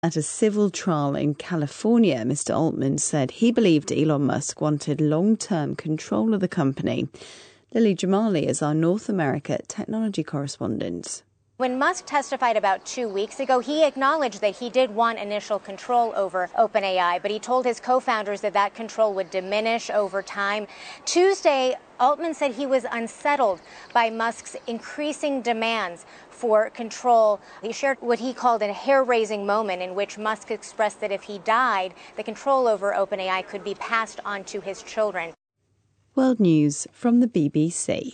At a civil trial in California, Mr. Altman said he believed Elon Musk wanted long-term control of the company. Lily Jamali is our North America technology correspondent. When Musk testified about 2 weeks ago, he acknowledged that he did want initial control over OpenAI, but he told his co-founders that that control would diminish over time. Tuesday, Altman said he was unsettled by Musk's increasing demands for control. He shared what he called a hair-raising moment in which Musk expressed that if he died, the control over OpenAI could be passed on to his children. World News from the BBC.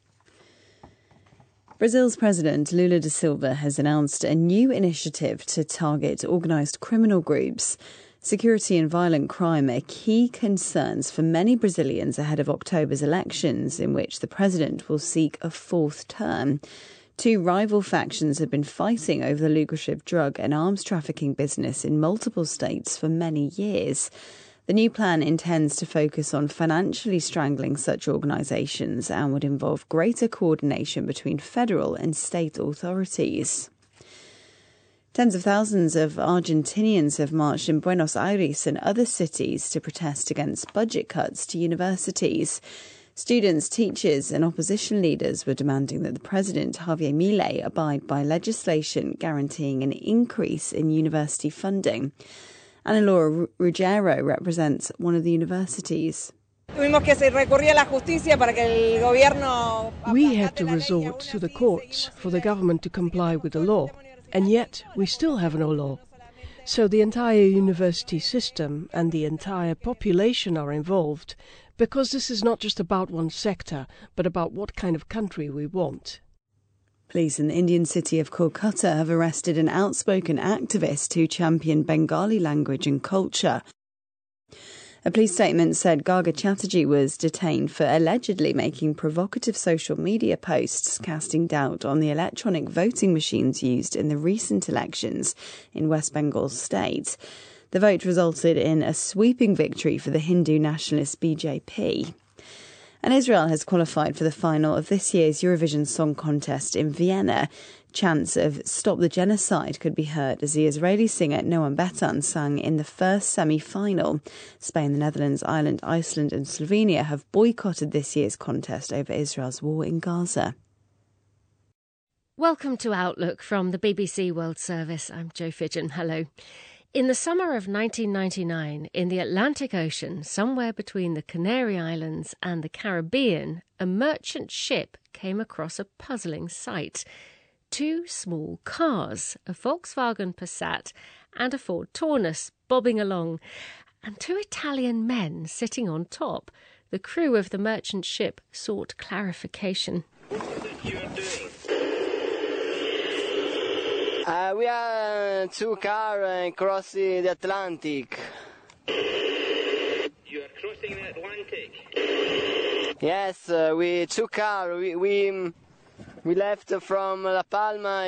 Brazil's President Lula da Silva has announced a new initiative to target organised criminal groups. Security and violent crime are key concerns for many Brazilians ahead of October's elections, in which the president will seek a fourth term. Two rival factions have been fighting over the lucrative drug and arms trafficking business in multiple states for many years. The new plan intends to focus on financially strangling such organisations and would involve greater coordination between federal and state authorities. Tens of thousands of Argentinians have marched in Buenos Aires and other cities to protest against budget cuts to universities. Students, teachers and opposition leaders were demanding that the president, Javier Milei, abide by legislation guaranteeing an increase in university funding. Ana Laura Ruggiero represents one of the universities. We had to resort to the courts for the government to comply with the law, and yet we still have no law. So the entire university system and the entire population are involved, because this is not just about one sector, but about what kind of country we want. Police in the Indian city of Kolkata have arrested an outspoken activist who championed Bengali language and culture. A police statement said Garga Chatterjee was detained for allegedly making provocative social media posts casting doubt on the electronic voting machines used in the recent elections in West Bengal state. The vote resulted in a sweeping victory for the Hindu nationalist BJP. And Israel has qualified for the final of this year's Eurovision Song Contest in Vienna. Chants of Stop the Genocide could be heard as the Israeli singer Noam Betan sang in the first semi-final. Spain, the Netherlands, Ireland, Iceland and Slovenia have boycotted this year's contest over Israel's war in Gaza. Welcome to Outlook from the BBC World Service. I'm Jo Fidgen. Hello. In the summer of 1999, in the Atlantic Ocean, somewhere between the Canary Islands and the Caribbean, a merchant ship came across a puzzling sight. Two small cars, a Volkswagen Passat and a Ford Taunus, bobbing along, and two Italian men sitting on top. The crew of the merchant ship sought clarification. What is it you're doing? We are two cars crossing the Atlantic. You are crossing the Atlantic? Yes, we two cars. We left from La Palma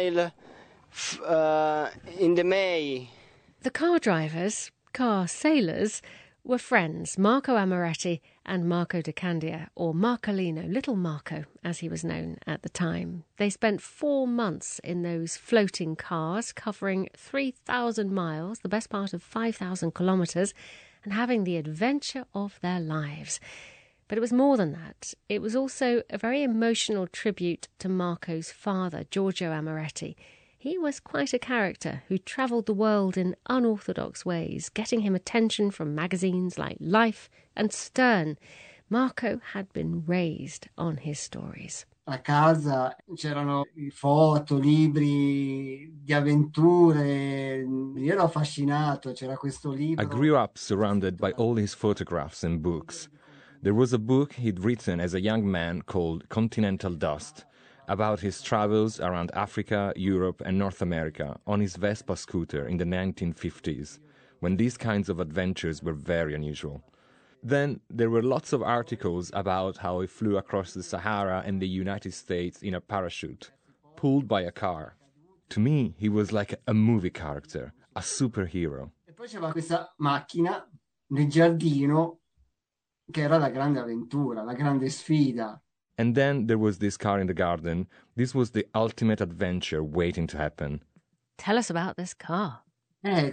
in the May. The car drivers, car sailors, were friends, Marco Amoretti and Marco De Candia, or Marcolino, Little Marco, as he was known at the time. They spent 4 months in those floating cars, covering 3,000 miles, the best part of 5,000 kilometres, and having the adventure of their lives. But it was more than that. It was also a very emotional tribute to Marco's father, Giorgio Amoretti. He was quite a character who travelled the world in unorthodox ways, getting him attention from magazines like Life and Stern. Marco had been raised on his stories. A casa c'erano foto, libri di avventure. Io ero affascinato, c'era questo libro. I grew up surrounded by all his photographs and books. There was a book he'd written as a young man called Continental Dust, about his travels around Africa, Europe and North America on his Vespa scooter in the 1950s, when these kinds of adventures were very unusual. Then there were lots of articles about how he flew across the Sahara and the United States in a parachute, pulled by a car. To me, he was like a movie character, a superhero. E poi c'era questa macchina nel giardino che era la grande avventura, la grande sfida. And then there was this car in the garden. This was the ultimate adventure waiting to happen. Tell us about this car. Eh,